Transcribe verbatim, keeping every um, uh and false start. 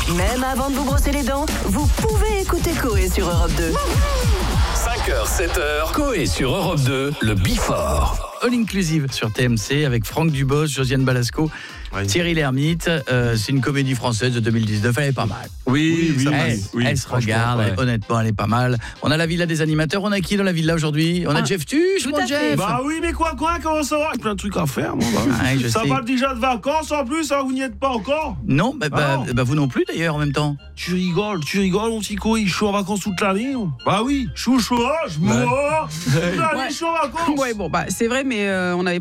Même avant de vous brosser les dents, vous pouvez écouter Coé sur Europe deux. cinq heures, sept heures, Coé sur Europe deux, le Before. All Inclusive sur T M C avec Franck Dubos, Josiane Balasco, oui. Thierry Lhermitte. Euh, c'est une comédie française de deux mille dix-neuf, elle est pas mal. Oui, oui, ça oui, elle, oui, elle se regarde, ouais. Honnêtement, elle est pas mal. On a la villa des animateurs, on a qui dans la villa aujourd'hui? On a ah, Jeff Tuche, mon Jeff. Bah oui, mais quoi, quoi, comment ça va? Plein de trucs à faire, moi. Bah. Ah, ça sais. va déjà de vacances en plus, hein, vous n'y êtes pas encore? Non, bah, bah, bah vous non plus d'ailleurs en même temps. Tu rigoles, tu rigoles, mon petit Coé, je suis en vacances toute l'année. Bah oui, je suis au chômage, moi. Toute l'année, je suis en vacances. Ouais, bon, bah c'est vrai, mais euh, on avait